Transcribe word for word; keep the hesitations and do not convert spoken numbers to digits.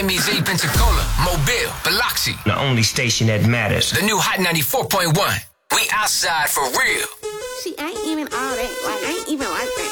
Miami, Pensacola, Mobile, Biloxi. The only station that matters. The new Hot ninety-four point one. We outside for real. She ain't even all that. Like, ain't even like that.